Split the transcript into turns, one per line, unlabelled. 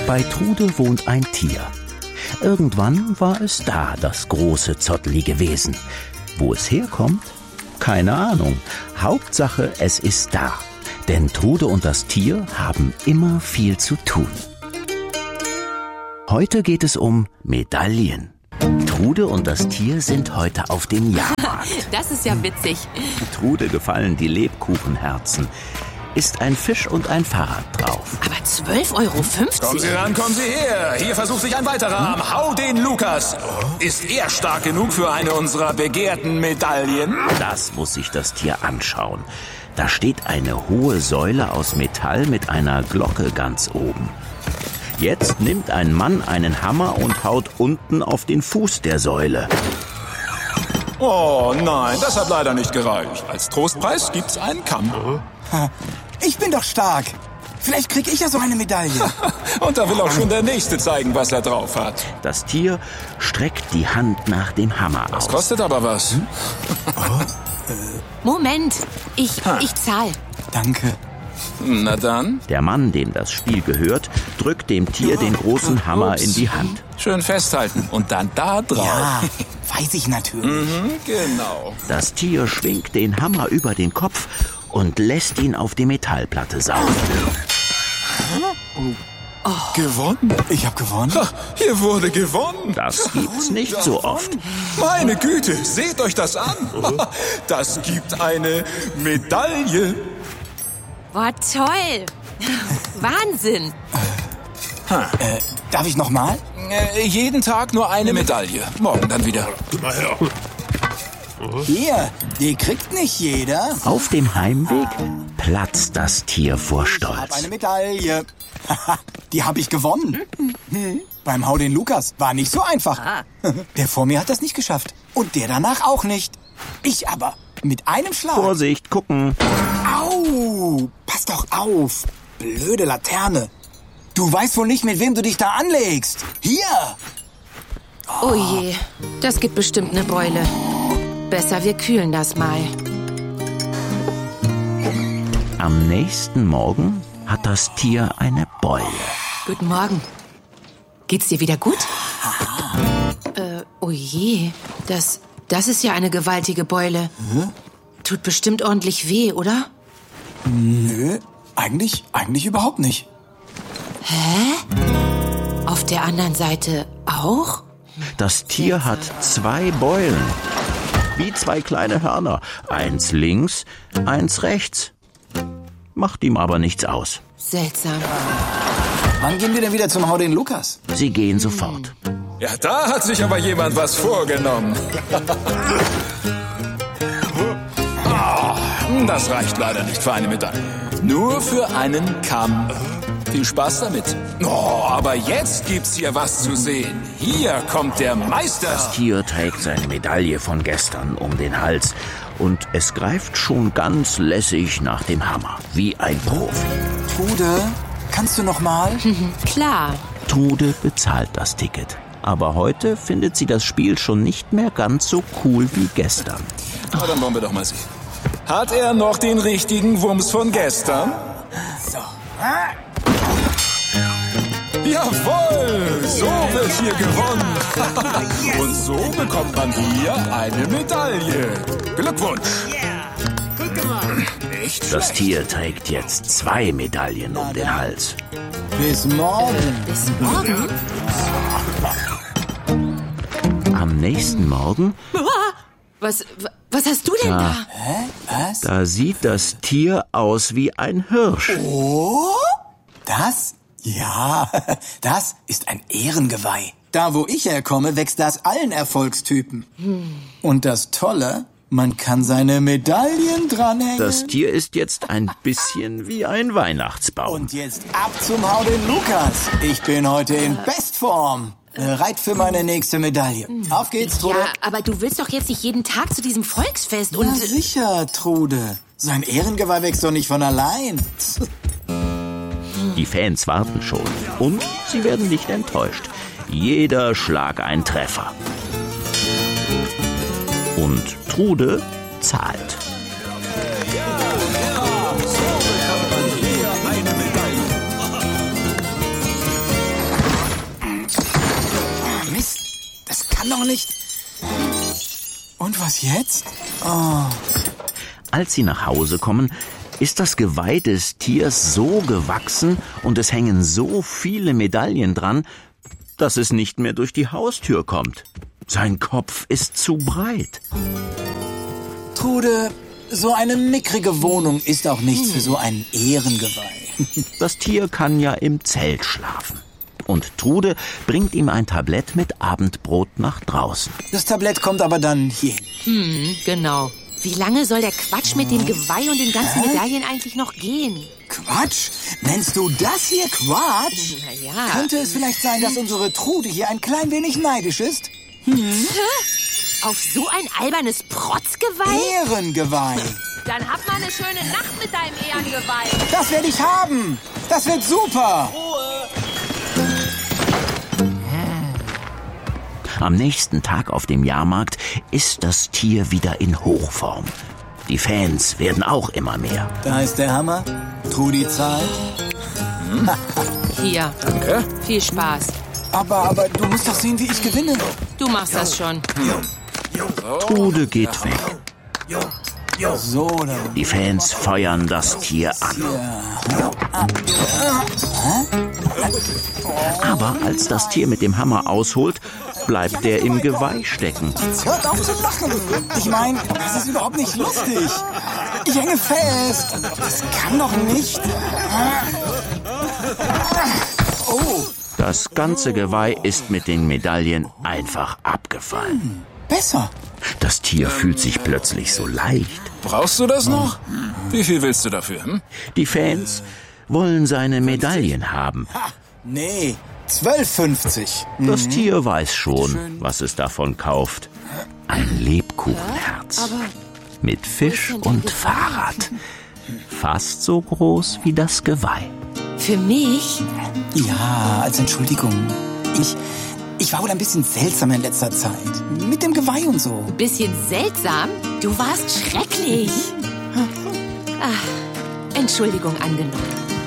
Bei Trude wohnt ein Tier. Irgendwann war es da, das große, zottelige Wesen. Wo es herkommt? Keine Ahnung. Hauptsache, es ist da. Denn Trude und das Tier haben immer viel zu tun. Heute geht es um Medaillen. Trude und das Tier sind heute auf dem Jahrmarkt.
Das ist ja witzig.
Trude gefallen die Lebkuchenherzen. Ist ein Fisch und ein Fahrrad drauf.
Aber 12,50 €?
Kommen Sie ran, kommen Sie her. Hier versucht sich ein weiterer am Hau den Lukas. Ist er stark genug für eine unserer begehrten Medaillen?
Das muss sich das Tier anschauen. Da steht eine hohe Säule aus Metall mit einer Glocke ganz oben. Jetzt nimmt ein Mann einen Hammer und haut unten auf den Fuß der Säule.
Oh nein, das hat leider nicht gereicht. Als Trostpreis gibt's einen Kamm.
Ich bin doch stark. Vielleicht krieg ich ja so eine Medaille.
Und da will auch schon der Nächste zeigen, was er drauf hat.
Das Tier streckt die Hand nach dem Hammer aus.
Das kostet aber was.
Moment, ich zahl.
Danke.
Na dann.
Der Mann, dem das Spiel gehört, drückt dem Tier den großen Hammer in die Hand.
Schön festhalten und dann da drauf.
Ja, weiß ich natürlich.
Genau.
Das Tier schwingt den Hammer über den Kopf und lässt ihn auf die Metallplatte sausen.
Gewonnen?
Ich hab gewonnen.
Ha, hier wurde gewonnen.
Das gibt's nicht so oft.
Meine Güte, seht euch das an. Das gibt eine Medaille.
Boah, toll. Wahnsinn.
Darf ich noch mal?
Jeden Tag nur eine Medaille. Morgen dann wieder.
Hier, die kriegt nicht jeder.
Auf dem Heimweg platzt das Tier vor
Ich
Stolz.
hab eine Medaille. Die hab ich gewonnen. Beim Hau den Lukas. War nicht so einfach. Der vor mir hat das nicht geschafft. Und der danach auch nicht. Ich aber. Mit einem Schlag.
Vorsicht, gucken.
Au! Pass doch auf. Blöde Laterne. Du weißt wohl nicht, mit wem du dich da anlegst. Hier.
Oh je, das gibt bestimmt eine Beule. Besser, wir kühlen das mal.
Am nächsten Morgen hat das Tier eine Beule.
Guten Morgen. Geht's dir wieder gut? Oh je, das ist ja eine gewaltige Beule. Tut bestimmt ordentlich weh, oder?
Nö, eigentlich überhaupt nicht.
Auf der anderen Seite auch?
Das Tier hat 2 Beulen. Wie 2 kleine Hörner. Eins links, eins rechts. Macht ihm aber nichts aus.
Seltsam.
Wann gehen wir denn wieder zum Hau den Lukas?
Sie gehen sofort.
Ja, da hat sich aber jemand was vorgenommen. Das reicht leider nicht für eine Medaille. Nur für einen Kamm. Viel Spaß damit. Oh, aber jetzt gibt's hier was zu sehen. Hier kommt der Meister.
Das Tier trägt seine Medaille von gestern um den Hals und es greift schon ganz lässig nach dem Hammer, wie ein Profi.
Trude, kannst du noch mal?
Klar.
Trude bezahlt das Ticket. Aber heute findet sie das Spiel schon nicht mehr ganz so cool wie gestern.
Na, dann wollen wir doch mal sehen. Hat er noch den richtigen Wumms von gestern?
So.
Jawohl, so wird hier gewonnen. Und so bekommt man hier eine Medaille. Glückwunsch. Nicht
Das
schlecht.
Tier trägt jetzt 2 Medaillen um den Hals.
Bis morgen.
Bis morgen?
Am nächsten Morgen,
Was hast du denn da?
Was?
da sieht das Tier aus wie ein Hirsch.
Oh? Das? Ja, das ist ein Ehrengeweih. Da, wo ich herkomme, wächst das allen Erfolgstypen. Und das Tolle, man kann seine Medaillen dranhängen.
Das Tier ist jetzt ein bisschen wie ein Weihnachtsbaum.
Und jetzt ab zum Hau den Lukas. Ich bin heute in Bestform. Bereit für meine nächste Medaille. Auf geht's, Trude.
Ja, aber du willst doch jetzt nicht jeden Tag zu diesem Volksfest
Na
und...
sicher, Trude. Sein Ehrengeweih wächst doch nicht von allein.
Die Fans warten schon. Und sie werden nicht enttäuscht. Jeder Schlag ein Treffer. Und Trude zahlt.
kann doch nicht. Und was jetzt? Oh.
Als sie nach Hause kommen, ist das Geweih des Tiers so gewachsen und es hängen so viele Medaillen dran, dass es nicht mehr durch die Haustür kommt. Sein Kopf ist zu breit.
Trude, so eine mickrige Wohnung ist auch nichts für so ein Ehrengeweih.
Das Tier kann ja im Zelt schlafen. Und Trude bringt ihm ein Tablett mit Abendbrot nach draußen.
Das Tablett kommt aber dann hierhin.
Genau. Wie lange soll der Quatsch mit dem Geweih und den ganzen Medaillen eigentlich noch gehen?
Quatsch? Nennst du das hier Quatsch?
Na ja.
Könnte es vielleicht sein, dass unsere Trude hier ein klein wenig neidisch ist?
Auf so ein albernes Protzgeweih?
Ehrengeweih.
Dann hab mal eine schöne Nacht mit deinem Ehrengeweih.
Das werde ich haben. Das wird super.
Am nächsten Tag auf dem Jahrmarkt ist das Tier wieder in Hochform. Die Fans werden auch immer mehr.
Da ist der Hammer. Trudi zahlt.
Hier.
Danke.
Viel Spaß.
Aber du musst doch sehen, wie ich gewinne.
Du machst das schon.
Trude geht weg.
So, oder?
Die Fans feuern das Tier an. Aber als das Tier mit dem Hammer ausholt, bleibt der im Geweih stecken.
Hört auf zu lachen. Ich meine, das ist überhaupt nicht lustig. Ich hänge fest. Das kann doch nicht. Oh.
Das ganze Geweih ist mit den Medaillen einfach abgefallen.
Besser.
Das Tier fühlt sich plötzlich so leicht.
Brauchst du das noch? Wie viel willst du dafür?
Die Fans wollen seine Medaillen haben.
Nee, 12,50.
Das Tier weiß schon, was es davon kauft. Ein Lebkuchenherz. Mit Fisch und Fahrrad. Fast so groß wie das Geweih.
Für mich?
Ja, als Entschuldigung. Ich war wohl ein bisschen seltsam in letzter Zeit. Mit dem Geweih und so.
Bisschen seltsam? Du warst schrecklich. Ach, Entschuldigung angenommen.